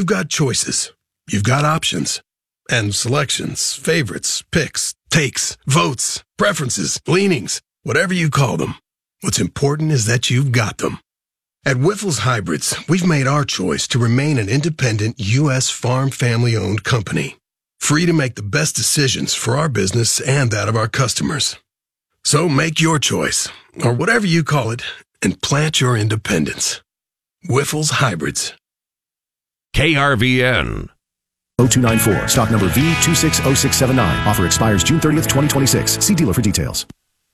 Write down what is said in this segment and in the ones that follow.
you've got choices. You've got options. And selections, favorites, picks, takes, votes, preferences, leanings, whatever you call them. What's important is that you've got them. At Wyffels Hybrids, we've made our choice to remain an independent U.S. farm family-owned company, free to make the best decisions for our business and that of our customers. So make your choice, or whatever you call it, and plant your independence. Wyffels Hybrids. KRVN. 0294, stock number V260679. Offer expires June 30th, 2026. See dealer for details.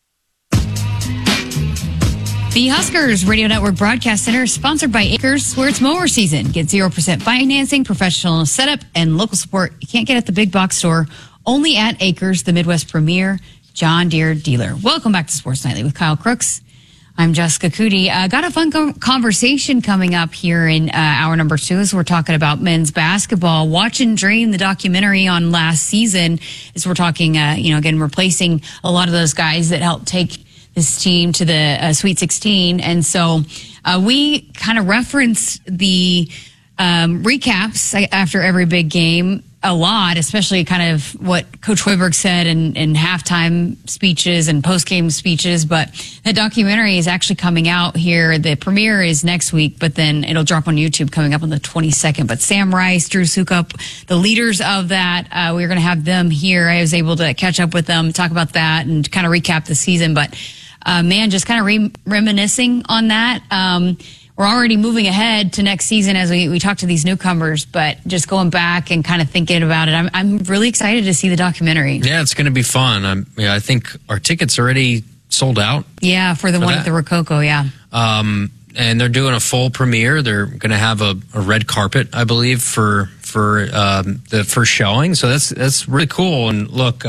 The Huskers Radio Network Broadcast Center is sponsored by Acres, where it's mower season. Get 0% financing, professional setup, and local support you can't get at the big box store. Only at Acres, the Midwest premier John Deere dealer. Welcome back to Sports Nightly with Kyle Crooks. I'm Jessica Cootie. Got a fun conversation coming up here in hour number 2 as we're talking about men's basketball. Watch and Drain, the documentary on last season, as we're talking, again, replacing a lot of those guys that helped take this team to the Sweet 16. And so we kind of reference the recaps after every big game a lot, especially kind of what Coach Hoiberg said in halftime speeches and post-game speeches. But the documentary is actually coming out here. The premiere is next week, but then it'll drop on YouTube coming up on the 22nd. But Sam Rice, Drew Sukup, the leaders of that, we're going to have them here. I was able to catch up with them, talk about that, and kind of recap the season. But just kind of reminiscing on that. We're already moving ahead to next season as we talk to these newcomers, but just going back and kind of thinking about it, I'm really excited to see the documentary. Yeah, it's going to be fun. I think our tickets are already sold out. Yeah, for the one at the Rococo, yeah. And they're doing a full premiere. They're going to have a red carpet, I believe, for the first showing. So that's really cool. And look,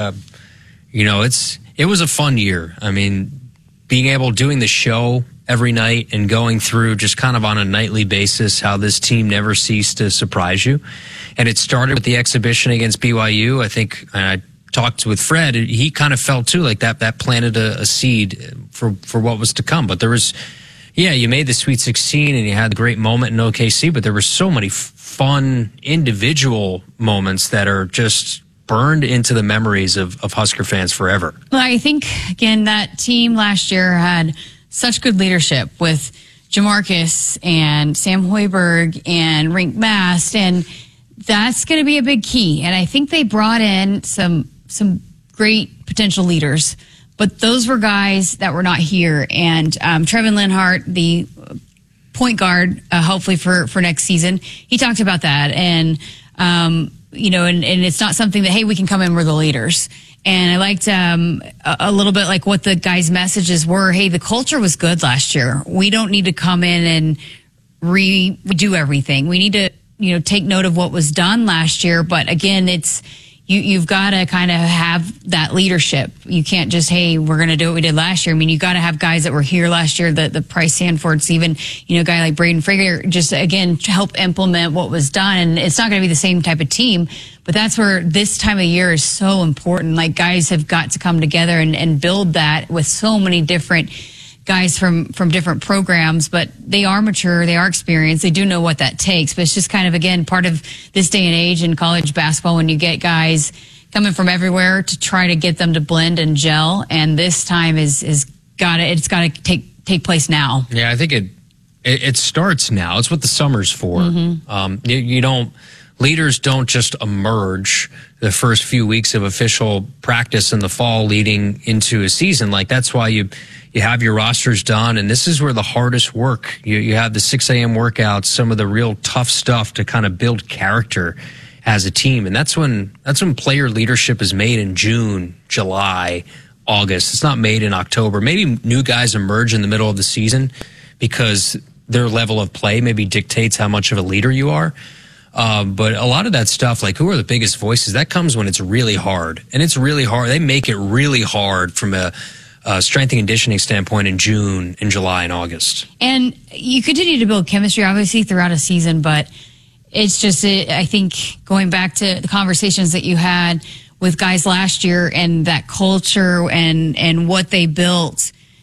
it was a fun year. I mean, being able doing the show every night and going through just kind of on a nightly basis how this team never ceased to surprise you. And it started with the exhibition against BYU. I think, and I talked with Fred, he kind of felt too like that planted a seed for what was to come. But there was, you made the Sweet 16 and you had a great moment in OKC, but there were so many fun individual moments that are just burned into the memories of Husker fans forever. Well, I think, again, that team last year had such good leadership with Jamarcus and Sam Hoiberg and Rink Mast, and that's going to be a big key. And I think they brought in some great potential leaders, but those were guys that were not here. And Trevin Linhart, the point guard, hopefully for next season, he talked about that. And and it's not something that, hey, we can come in, we're the leaders. And I liked a little bit like what the guys' messages were. Hey, the culture was good last year. We don't need to come in and redo everything. We need to, take note of what was done last year. But again, it's you've got to kind of have that leadership. You can't just, hey, we're going to do what we did last year. I mean, you got to have guys that were here last year, the Price Sanfords, even, a guy like Braden Frager, just again, to help implement what was done. And it's not going to be the same type of team, but that's where this time of year is so important. Like, guys have got to come together and build that with so many different guys from different programs, but they are mature, they are experienced, they do know what that takes. But it's just kind of, again, part of this day and age in college basketball when you get guys coming from everywhere to try to get them to blend and gel. And this time it's got to take place now. Yeah, I think it starts now. It's what the summer's for. Mm-hmm. Leaders don't just emerge the first few weeks of official practice in the fall leading into a season. Like, that's why you have your rosters done, and this is where the hardest work. You have the 6 a.m. workouts, some of the real tough stuff to kind of build character as a team. And that's when player leadership is made in June, July, August. It's not made in October. Maybe new guys emerge in the middle of the season because their level of play maybe dictates how much of a leader you are. But a lot of that stuff, like who are the biggest voices, that comes when it's really hard. And it's really hard. They make it really hard from a strength and conditioning standpoint in June, in July, and August. And you continue to build chemistry, obviously, throughout a season, but it's just, I think, going back to the conversations that you had with guys last year and that culture and what they built,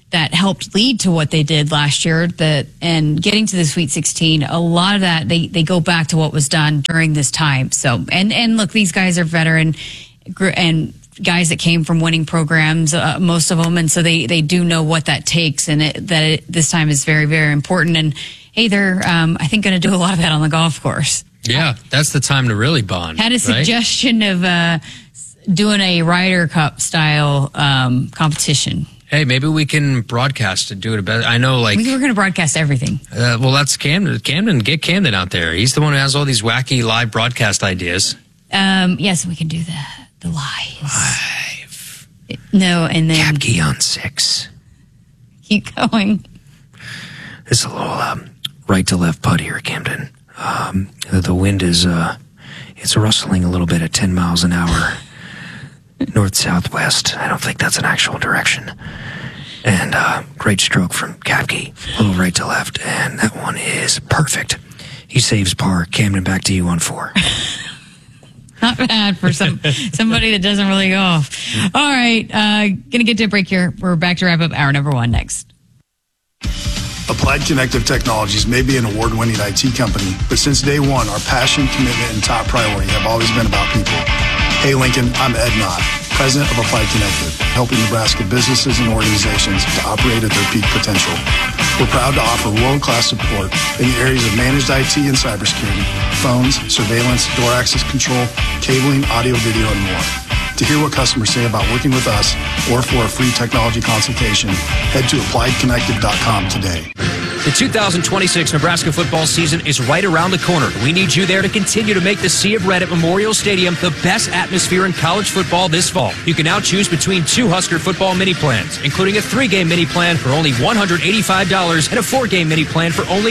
that helped lead to what they did last year, and getting to the Sweet 16, a lot of that, they go back to what was done during this time. So, and look, these guys are veteran and guys that came from winning programs, most of them, and so they do know what that takes, and this time is very, very important. And hey, they're I think going to do a lot of that on the golf course. Yeah, that's the time to really bond. Had a suggestion of doing a Ryder Cup style competition. Hey, maybe we can broadcast it, do it a bit. I know, like... We were going to broadcast everything. Well, that's Camden. Get Camden out there. He's the one who has all these wacky live broadcast ideas. Yes, we can do that. The live. No, and then... Capkey on 6. Keep going. It's a little right to left putt here, Camden. The wind is... it's rustling a little bit at 10 miles an hour. North-southwest. I don't think that's an actual direction. And great stroke from Capkey. A little right to left. And that one is perfect. He saves par. Camden, back to you on 4. Not bad for somebody that doesn't really golf. All right. Gonna get to a break here. We're back to wrap up hour number 1 next. Applied Connective Technologies may be an award-winning IT company, but since day one, our passion, commitment, and top priority have always been about people. Hey Lincoln, I'm Ed Knott, President of Applied Connective, helping Nebraska businesses and organizations to operate at their peak potential. We're proud to offer world-class support in the areas of managed IT and cybersecurity, phones, surveillance, door access control, cabling, audio, video, and more. To hear what customers say about working with us or for a free technology consultation, head to appliedconnective.com today. The 2026 Nebraska football season is right around the corner. We need you there to continue to make the Sea of Red at Memorial Stadium the best atmosphere in college football this fall. You can now choose between 2 Husker football mini plans, including a 3-game mini plan for only $185 and a 4-game mini plan for only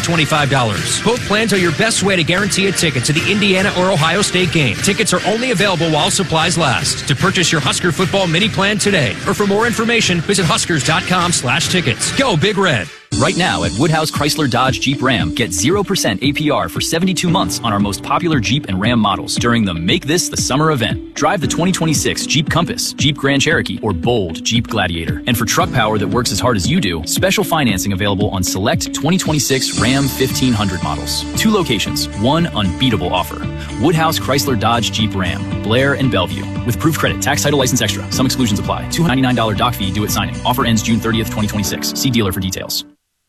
$225. Both plans are your best way to guarantee a ticket to the Indiana or Ohio State game. Tickets are only available while supplies last. To purchase your Husker football mini plan today, or for more information, visit huskers.com/tickets. Go Big Red. Right now at Woodhouse Chrysler Dodge Jeep Ram, get 0% APR for 72 months on our most popular Jeep and Ram models during the Make This the Summer event. Drive the 2026 Jeep Compass, Jeep Grand Cherokee, or bold Jeep Gladiator. And for truck power that works as hard as you do, special financing available on select 2026 Ram 1500 models. 2 locations, 1 unbeatable offer. Woodhouse Chrysler Dodge Jeep Ram, Blair and Bellevue. With proof credit, tax title license extra. Some exclusions apply. $299 doc fee due at signing. Offer ends June 30th, 2026. See dealer for details.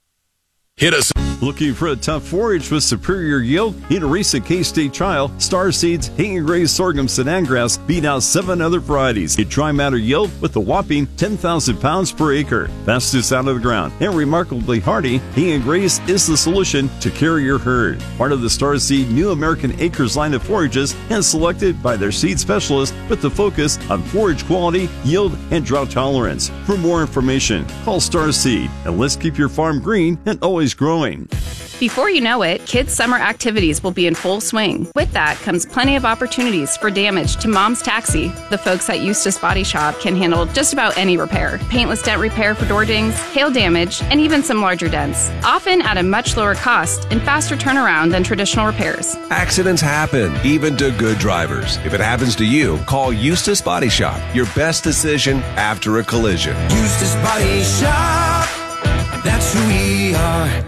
Hit us. Looking for a tough forage with superior yield? In a recent K-State trial, Star Seeds Hay & Graze Sorghum Sinangrass beat out 7 other varieties. It tri-matter yield with a whopping 10,000 pounds per acre. Fastest out of the ground and remarkably hardy, Hay & Graze is the solution to carry your herd. Part of the Star Seed New American Acres line of forages and selected by their seed specialist with the focus on forage quality, yield, and drought tolerance. For more information, call Star Seed and let's keep your farm green and always growing. Before you know it, kids' summer activities will be in full swing. With that comes plenty of opportunities for damage to Mom's Taxi. The folks at Eustace Body Shop can handle just about any repair. Paintless dent repair for door dings, hail damage, and even some larger dents. Often at a much lower cost and faster turnaround than traditional repairs. Accidents happen, even to good drivers. If it happens to you, call Eustace Body Shop. Your best decision after a collision. Eustace Body Shop, that's who we are.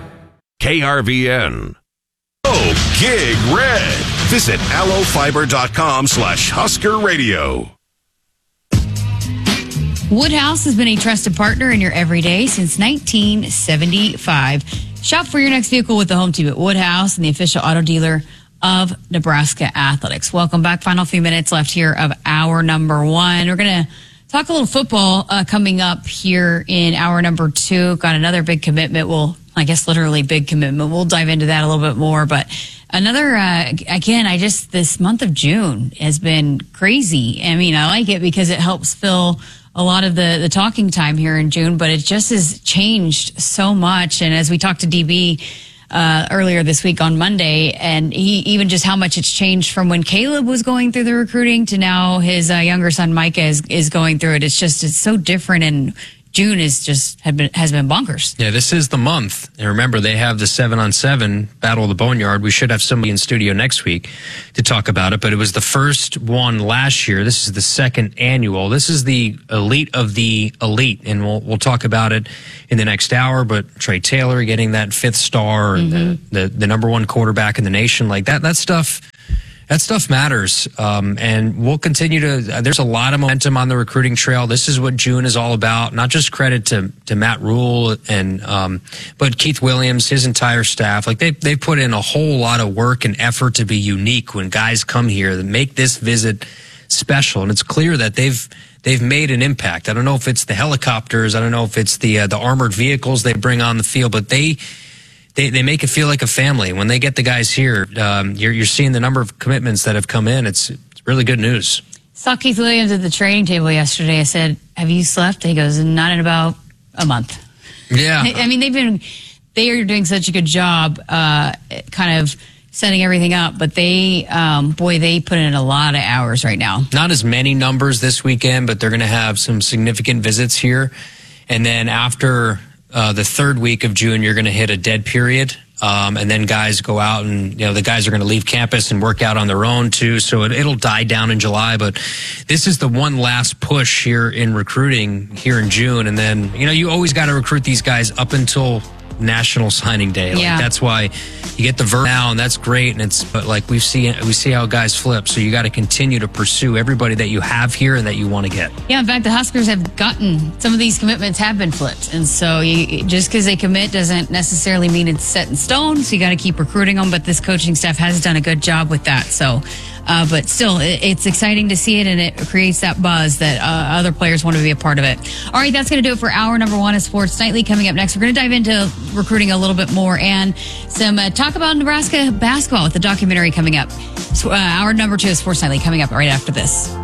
KRVN. Oh, Gig Red. Visit allofiber.com/Husker Radio. Woodhouse has been a trusted partner in your everyday since 1975. Shop for your next vehicle with the home team at Woodhouse and the official auto dealer of Nebraska Athletics. Welcome back. Final few minutes left here of hour number 1. We're going to talk a little football coming up here in hour number 2. Got another big commitment. I guess literally big commitment. We'll dive into that a little bit more. But another, this month of June has been crazy. I mean, I like it because it helps fill a lot of the talking time here in June, but it just has changed so much. And as we talked to DB earlier this week on Monday, and even just how much it's changed from when Caleb was going through the recruiting to now his younger son Micah is going through it. It's so different and June has been bonkers. Yeah, this is the month. And remember, they have the 7-on-7 Battle of the Boneyard. We should have somebody in studio next week to talk about it, but it was the first one last year. This is the second annual. This is the elite of the elite, and we'll talk about it in the next hour. But Trey Taylor getting that 5th star, and the number 1 quarterback in the nation, like that stuff. That stuff matters, and we'll continue to. There's a lot of momentum on the recruiting trail. This is what June is all about. Not just credit to Matt Rule but Keith Williams, his entire staff. Like they put in a whole lot of work and effort to be unique when guys come here that make this visit special. And it's clear that they've made an impact. I don't know if it's the helicopters. I don't know if it's the armored vehicles they bring on the field, but they make it feel like a family. When they get the guys here, you're seeing the number of commitments that have come in. It's really good news. Saw Keith Williams at the training table yesterday. I said, "Have you slept?" He goes, "Not in about a month." Yeah. I mean, they are doing such a good job kind of setting everything up, but they put in a lot of hours right now. Not as many numbers this weekend, but they're going to have some significant visits here. And then after the 3rd week of June, you're going to hit a dead period. And then guys go out and, the guys are going to leave campus and work out on their own too. So it'll die down in July. But this is the one last push here in recruiting here in June. And then, you always got to recruit these guys up until National Signing Day. Like, that's why you get the vert now, and that's great. But like we see how guys flip. So you got to continue to pursue everybody that you have here and that you want to get. Yeah, in fact, the Huskers have gotten some of these commitments have been flipped, and so just because they commit doesn't necessarily mean it's set in stone. So you got to keep recruiting them. But this coaching staff has done a good job with that. So. But still, it's exciting to see it, and it creates that buzz that other players want to be a part of it. All right, that's going to do it for hour number 1 of Sports Nightly. Coming up next, we're going to dive into recruiting a little bit more and some talk about Nebraska basketball with the documentary coming up. Hour number 2 of Sports Nightly coming up right after this.